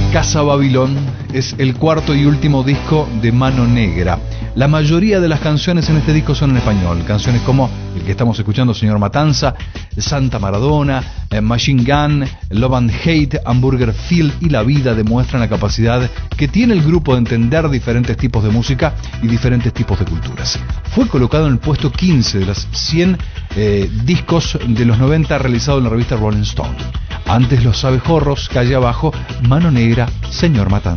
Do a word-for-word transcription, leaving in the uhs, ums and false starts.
Casa Babilón es el cuarto y último disco de Mano Negra. La mayoría de las canciones en este disco son en español. Canciones como el que estamos escuchando, Señor Matanza, Santa Maradona, eh, Machine Gun, Love and Hate, Hamburger Field y La Vida demuestran la capacidad que tiene el grupo de entender diferentes tipos de música y diferentes tipos de culturas. Fue colocado en el puesto quince de las cien eh, discos de los noventa realizado en la revista Rolling Stone. Antes Los Abejorros, Calle Abajo, Mano Negra, Señor Matanza.